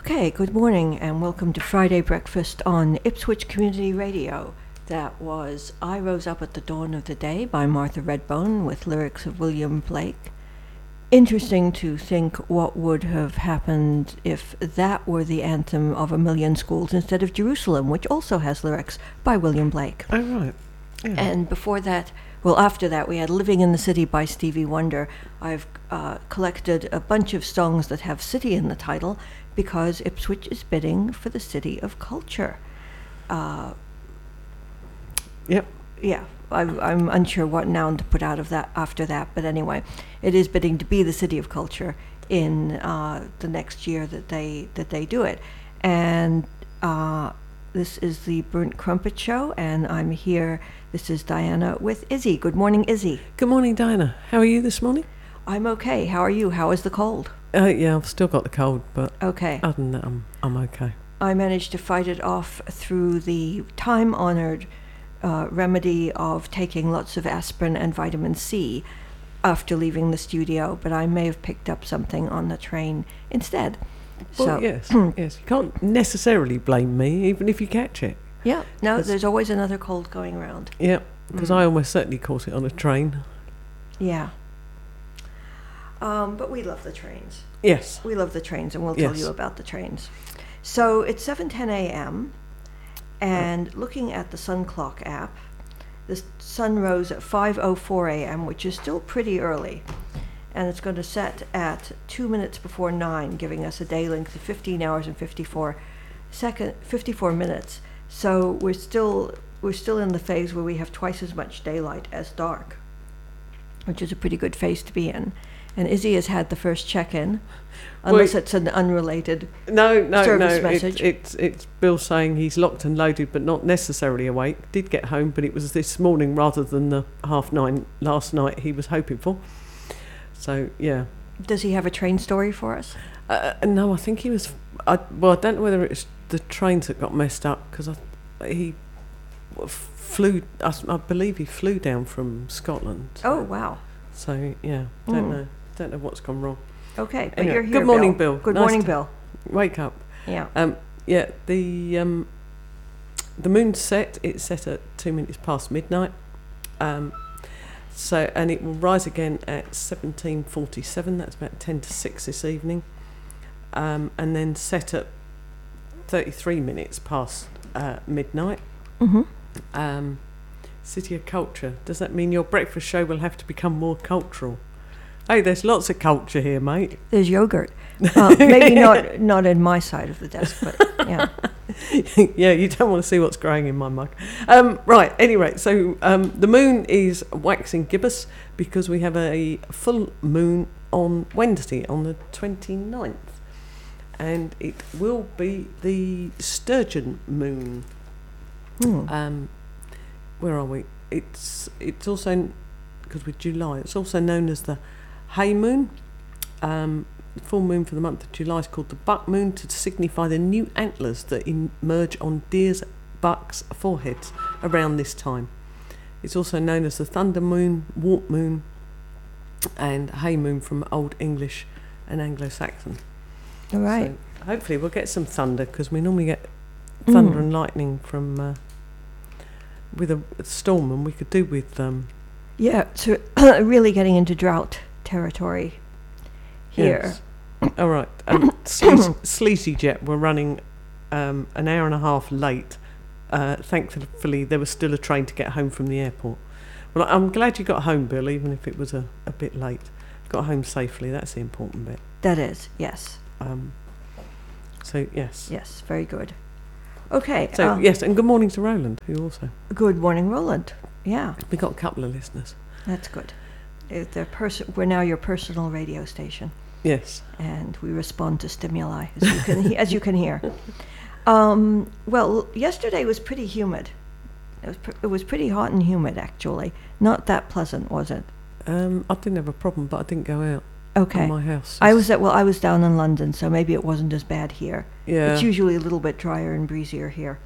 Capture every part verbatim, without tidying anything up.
Okay, good morning and welcome to Friday Breakfast on Ipswich Community Radio. That was I Rose Up at the Dawn of the Day by Martha Redbone with lyrics of William Blake. Interesting to think what would have happened if that were the anthem of a million schools instead of Jerusalem, which also has lyrics by William Blake. Oh, right. Yeah. And before that, well, after that, we had Living in the City by Stevie Wonder. I've uh, collected a bunch of songs that have city in the title because Ipswich is bidding for the City of Culture. Uh, yep. Yeah, I, I'm unsure what noun to put out of that after that, but anyway, it is bidding to be the City of Culture in uh, the next year that they that they do it. And uh, this is the Burnt Crumpet Show, and I'm here. This is Diana with Izzy. Good morning, Izzy. Good morning, Diana. How are you this morning? I'm okay. How are you? How is the cold? Uh, yeah, I've still got the cold, but okay. Other than that, I'm I'm okay. I managed to fight it off through the time-honored uh, remedy of taking lots of aspirin and vitamin C after leaving the studio, but I may have picked up something on the train instead. Well, so yes, yes. You can't necessarily blame me, even if you catch it. Yeah, no, That's, there's always another cold going around. Yeah, because mm. I almost certainly caught it on a train. Yeah. Um, but we love the trains. Yes. We love the trains, and we'll yes. tell you about the trains. So it's seven ten a.m., and oh. looking at the Sun Clock app, the sun rose at five oh four a.m., which is still pretty early. And it's going to set at two minutes before nine, giving us a day length of fifteen hours and fifty-four second, fifty-four minutes. So we're still we're still in the phase where we have twice as much daylight as dark, which is a pretty good phase to be in. And Izzy has had the first check-in, unless well, it's an unrelated no, no, service no. message. It, it's it's Bill saying he's locked and loaded, but not necessarily awake. Did get home, but it was this morning rather than the half nine last night he was hoping for. So yeah. Does he have a train story for us? Uh, no, I think he was. I, well, I don't know whether it's the trains that got messed up because he flew. I, I believe he flew down from Scotland. So. Oh wow! So yeah, don't mm. know. Don't know what's gone wrong. Okay, but anyway, you're here. Good morning, Bill. Bill. Good nice morning, Bill. Wake up. Yeah. Um. Yeah. The um. The moon's set. It's set at two minutes past midnight. Um. So and it will rise again at seventeen forty-seven. That's about ten to six this evening. Um. And then set at thirty-three minutes past uh, midnight. Mm-hmm. Um. City of Culture. Does that mean your breakfast show will have to become more cultural? Hey, there's lots of culture here, mate. There's yogurt. Uh, maybe not not in my side of the desk, but yeah. Yeah, you don't want to see what's growing in my mug. Um, right, anyway, so um, the moon is waxing gibbous because we have a full moon on Wednesday, on the twenty-ninth. And it will be the Sturgeon moon. Hmm. Um, where are we? It's it's also, because we're July, it's also known as the Hay moon. Um, the full moon for the month of July is called the Buck moon to signify the new antlers that emerge on deer's, bucks' foreheads around this time. It's also known as the thunder moon, warp moon, and hay moon from Old English and Anglo-Saxon. All right. So hopefully we'll get some thunder because we normally get thunder mm. and lightning from uh, with a storm, and we could do with um, yeah. So really getting into drought territory here. Yes. All right. Um, Sleazy, Sleazy Jet were running um, an hour and a half late. Uh, thankfully, there was still a train to get home from the airport. Well, I'm glad you got home, Bill, even if it was a, a bit late. Got home safely. That's the important bit. That is, yes. Um, so, yes. Yes, very good. Okay. So, um, yes, and good morning to Roland, who also... Good morning, Roland. Yeah. We got a couple of listeners. That's good. They're pers- we're now your personal radio station. Yes. And we respond to stimuli, as you can, he- as you can hear. Um, well, yesterday was pretty humid. It was, pr- it was pretty hot and humid, actually. Not that pleasant, was it? Um, I didn't have a problem, but I didn't go out. Okay. Of my house. I was at, well, I was down in London, so maybe it wasn't as bad here. Yeah. It's usually a little bit drier and breezier here.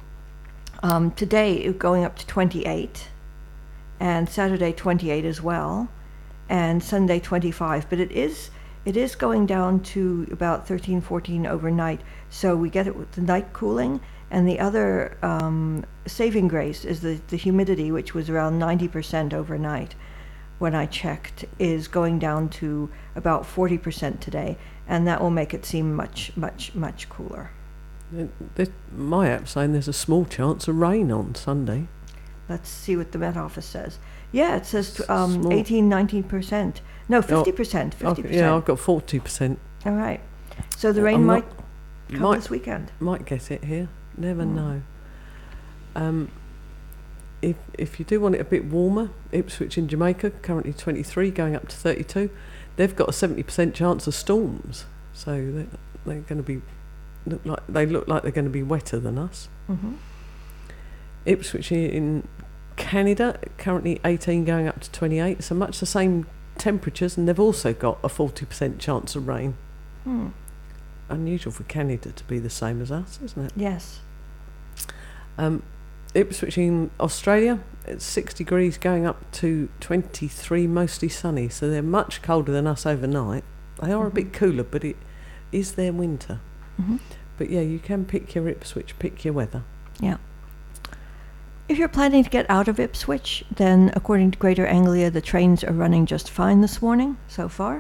Um, today, going up to twenty-eight, and Saturday twenty-eight as well, and Sunday twenty-five. But it is It is going down to about thirteen, fourteen overnight, so we get it with the night cooling. And the other um, saving grace is the, the humidity, which was around ninety percent overnight when I checked, is going down to about forty percent today, and that will make it seem much, much, much cooler. This, my app's saying there's a small chance of rain on Sunday. Let's see what the Met Office says. Yeah, it says um, Small. eighteen, nineteen percent. No, fifty percent. fifty percent. Yeah, I've got forty percent. All right. So the rain I'm might not- come might- this weekend. Might get it here. Never Mm. know. Um, if if you do want it a bit warmer, Ipswich in Jamaica, currently twenty-three, going up to thirty-two. They've got a seventy percent chance of storms, so they're, they're going to be look like they look like they're going to be wetter than us. Mm-hmm. Ipswich in Canada, currently eighteen, going up to twenty-eight. So much the same temperatures, and they've also got a forty percent chance of rain. Hmm. Unusual for Canada to be the same as us, isn't it? Yes. Um, Ipswich in Australia, it's six degrees, going up to twenty-three, mostly sunny. So they're much colder than us overnight. They are Mhm. a bit cooler, but it is their winter. Mm-hmm. But yeah, you can pick your Ipswich, pick your weather. Yeah. If you're planning to get out of Ipswich, then according to Greater Anglia, the trains are running just fine this morning so far,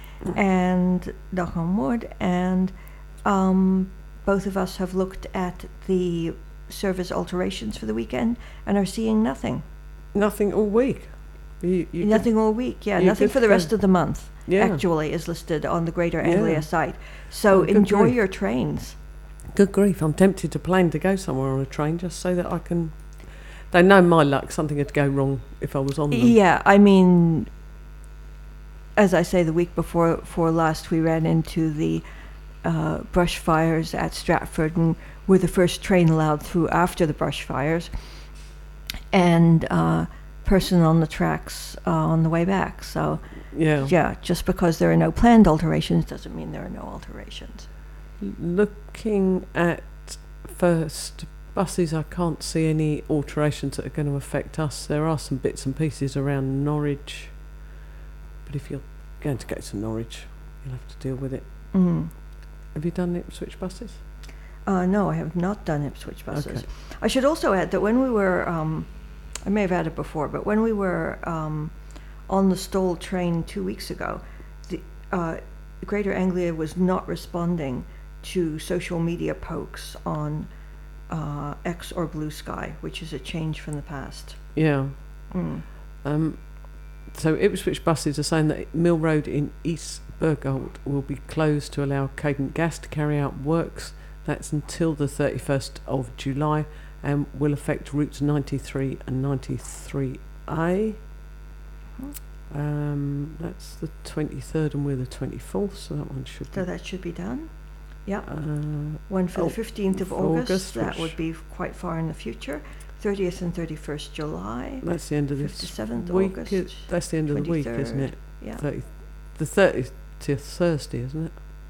and knock on wood. And um, both of us have looked at the service alterations for the weekend and are seeing nothing. Nothing all week. You, you Nothing all week. Yeah, you nothing could for the go- rest of the month. could, yeah. Actually, is listed on the Greater Anglia Yeah. site. So Oh, good enjoy grief. your trains. Good grief, I'm tempted to plan to go somewhere on a train just so that I can... They know my luck, something would go wrong if I was on them. Yeah, I mean, as I say, the week before for last, we ran into the uh, brush fires at Stratford, and we're the first train allowed through after the brush fires, and uh, person on the tracks uh, on the way back. So, Yeah. yeah, just because there are no planned alterations doesn't mean there are no alterations. Looking at first buses, I can't see any alterations that are going to affect us. There are some bits and pieces around Norwich, but if you're going to go to Norwich, you'll have to deal with it. Mm. Have you done Ipswich buses? Uh, no, I have not done Ipswich buses. Okay. I should also add that when we were, um, I may have added before, but when we were um, on the Stole train two weeks ago, the uh, Greater Anglia was not responding to social media pokes on uh, X or Blue Sky, which is a change from the past. Yeah. Mm. Um, so Ipswich buses are saying that Mill Road in East Bergholt will be closed to allow Cadent Gas to carry out works. That's until the thirty-first of July and will affect routes ninety-three and ninety-three A. Um, that's the twenty-third and we're the twenty-fourth, so that one should So be... that should be done. Yeah. Uh, One for oh, the fifteenth of for August, August, that which- would be quite far in the future. thirtieth and thirty-first July. that's the end of this fifty-seventh week. August. It- that's the end of the week, isn't it? Yeah. thirty, the thirtieth Thursday, isn't it?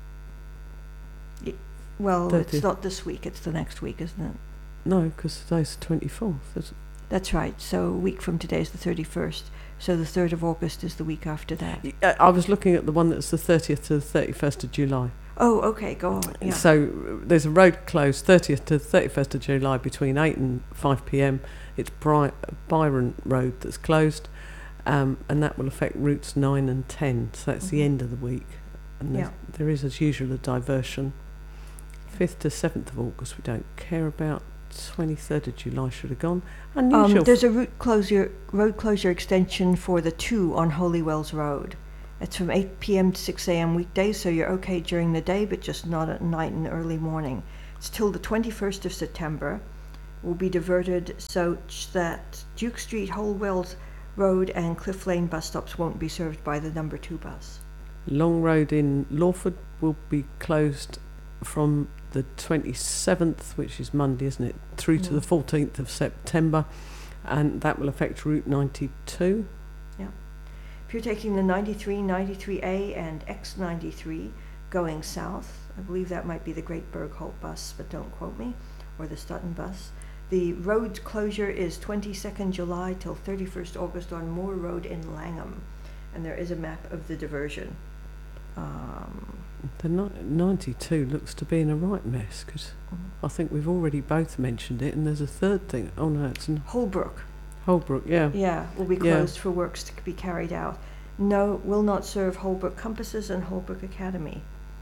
Well, thirtieth. it's not this week, it's the next week, isn't it? No, because today's the twenty-fourth. Isn't That's right. So a week from today is the thirty-first. So the third of August is the week after that. it? I I was looking at the one that's the thirtieth to the thirty-first of July. Oh, okay, go on. Yeah. So uh, there's a road closed thirtieth to thirty-first of July between eight and five p.m. It's Bry- Byron Road that's closed, um, and that will affect routes nine and ten. So that's the Mhm. end of the week. And there's- Yeah. there is, as usual, a diversion. fifth to seventh of August we don't care about. twenty-third of July should have gone. Unusual. Um, there's a route closure, road closure extension for the two on Holywells Road. It's from eight p.m. to six a.m. weekdays, so you're okay during the day, but just not at night and early morning. It's till the twenty-first of September. Will be diverted so that Duke Street, Holywells Road and Cliff Lane bus stops won't be served by the number two bus. Long Road in Lawford will be closed from the twenty-seventh, which is Monday, isn't it, through to Mm. the fourteenth of September, and that will affect Route ninety-two. If you're taking the ninety-three, ninety-three A and X ninety-three going south, I believe that might be the Great Bergholt bus, but don't quote me, or the Stutton bus. The road closure is twenty-second July till thirty-first August on Moore Road in Langham, and there is a map of the diversion. Um, The ni- ninety-two looks to be in a right mess, because I think we've already both mentioned it, and there's a third thing. Oh no, it's in Holbrook, Holbrook, yeah. yeah, will be Yeah. closed for works to be carried out. No, will not serve Holbrook Compasses and Holbrook Academy.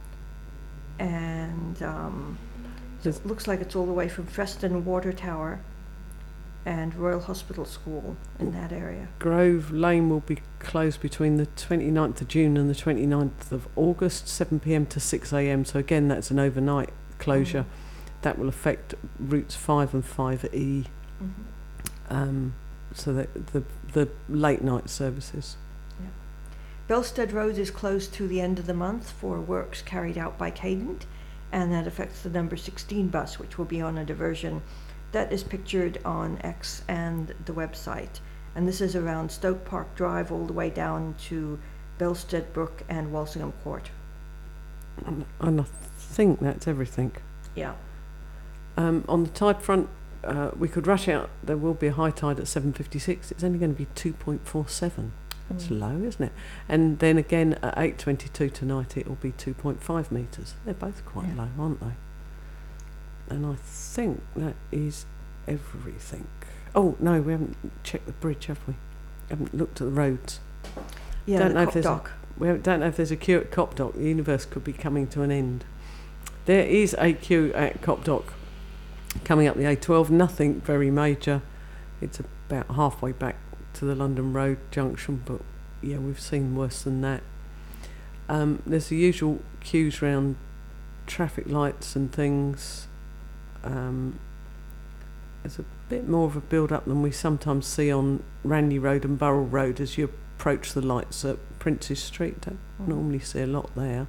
And um, so There's- it looks like it's all the way from Freston Water Tower and Royal Hospital School in that area. Grove Lane will be closed between the twenty-ninth of June and the twenty-ninth of August, seven p.m. to six a.m. So again, that's an overnight closure. Mm. That will affect routes five and five E. Mhm. Um, so that the the late night services. Belstead Road is closed to the end of the month for works carried out by Cadent, and that affects the number sixteen bus, which will be on a diversion that is pictured on X and the website. And this is around Stoke Park Drive all the way down to Belstead Brook and Walsingham Court. And, and I think that's everything. Yeah. Um, on the tide front, uh, we could rush out. There will be a high tide at seven fifty-six. It's only going to be two point four seven. That's Mm. low, isn't it? And then again at eight twenty-two tonight, it will be two point five metres. They're both quite Yeah. low, aren't they? And I think that is everything. Oh, no, we haven't checked the bridge, have we? Haven't looked at the roads. Yeah, Don't the know if Cop there's a- Dock. We haven't- don't know if there's a queue at Copdock. The universe could be coming to an end. There is a queue at Copdock coming up the A twelve. Nothing very major. It's about halfway back to the London Road junction, but yeah, we've seen worse than that. Um, there's the usual queues round traffic lights and things. Um, there's a bit more of a build-up than we sometimes see on Randy Road and Burrell Road as you approach the lights at Princes Street. Don't Mm. normally see a lot there.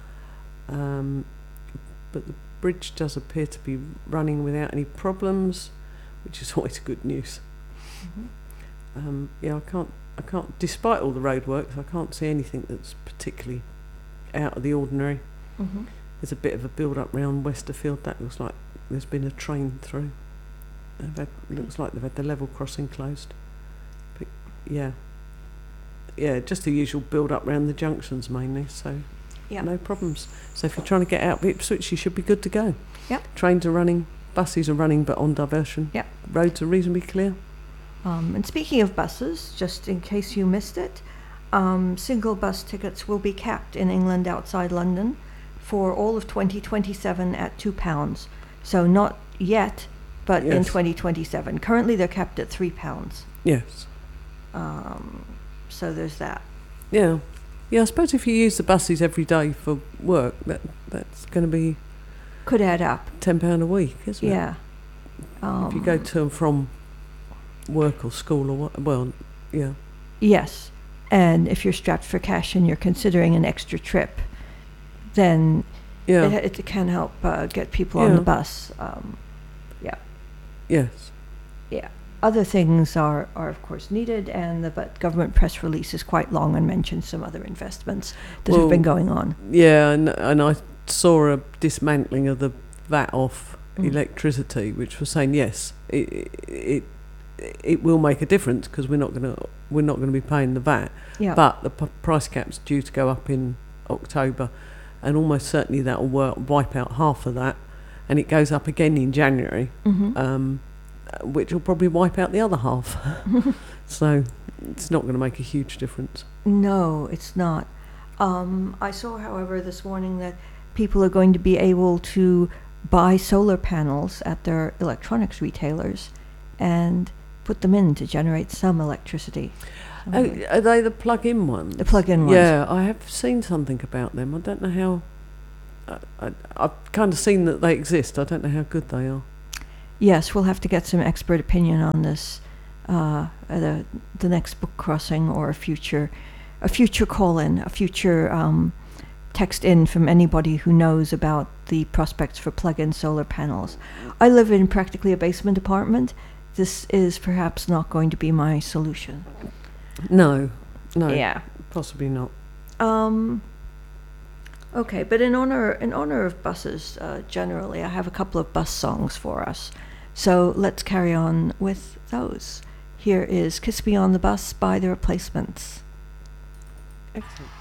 Um, but the bridge does appear to be running without any problems, which is always good news. Mhm. Um, yeah, I can't, I can't, despite all the roadworks, I can't see anything that's particularly out of the ordinary. Mhm. There's a bit of a build-up round Westerfield. That looks like there's been a train through. They've had, looks like they've had the level crossing closed. But yeah, yeah, just the usual build-up round the junctions mainly. So Yeah. no problems. So if you're trying to get out of Ipswich, you should be good to go. Yep. Trains are running, buses are running, but on diversion. Yep. Roads are reasonably clear. Um, and speaking of buses, just in case you missed it, um, single bus tickets will be capped in England outside London for all of twenty twenty-seven at two pounds. So not yet, but in Yes. twenty twenty-seven. Currently they're capped at three pounds. Yes. Um, so there's that. Yeah. Yeah, I suppose if you use the buses every day for work, that that's going to be Could add up. ten pounds a week, isn't it? Yeah. Um, If you go to and from work or school or what, well, yeah. Yes. And if you're strapped for cash and you're considering an extra trip, then Yeah. it, it can help uh, get people on Yeah. the bus. Um, Yes. Other things are, are of course needed, and the but government press release is quite long and mentions some other investments that have been Well, going on. Yeah, and, and I saw a dismantling of the V A T off Mm. electricity, which was saying yes, it it it will make a difference because we're not going to we're not going to be paying the V A T, Yeah. but the p- price cap's due to go up in October, and almost certainly that will work, wipe out half of that, and it goes up again in January, Mhm. um, which will probably wipe out the other half. So it's not going to make a huge difference. No, it's not. Um, I saw, however, this morning that people are going to be able to buy solar panels at their electronics retailers and put them in to generate some electricity. Oh, are they the plug-in ones? The plug-in ones. Yeah, I have seen something about them. I don't know how. I, I, I've kind of seen that they exist. I don't know how good they are. Yes, we'll have to get some expert opinion on this uh, at a, the next book crossing or a future, a future call-in, a future um, text in from anybody who knows about the prospects for plug-in solar panels. I live in practically a basement apartment. This is perhaps not going to be my solution. No, no, Yeah. possibly not. Um, okay, but in honor in honor of buses, uh, generally, I have a couple of bus songs for us. So let's carry on with those. Here is "Kiss Me on the Bus" by The Replacements. Excellent.